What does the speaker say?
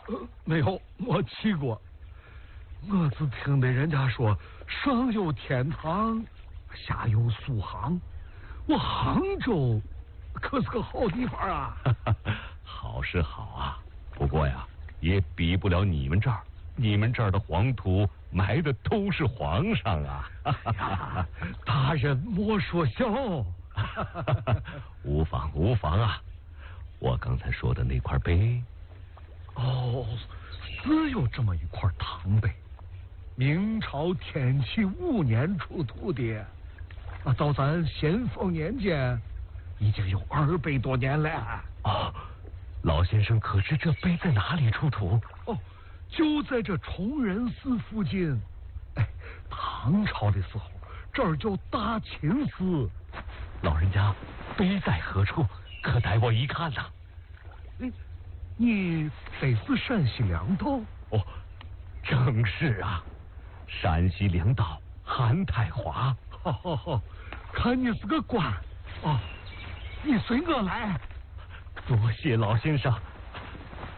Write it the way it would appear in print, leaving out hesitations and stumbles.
没有，我去过。我只听得人家说上有天堂，下有苏杭。我杭州可是个好地方啊。 好是好啊，不过呀，也比不了你们这儿。你们这儿的黄土埋的都是皇上啊！ 呀，大人莫说笑。 无妨无妨啊！我刚才说的那块碑， 哦，只有这么一块唐碑，明朝天启5年出土的，到咱咸丰年间已经有200多年了。 哦，老先生可知这碑在哪里出土？ 哦，就在这崇仁寺附近。哎，唐朝的时候这儿叫大秦寺。 老人家，碑在何处？可带我一看呐。 你得是陕西粮道？ 哦，正是啊，陕西粮道韩太华。 好，看你是个官。哦，你随我来。 多谢老先生。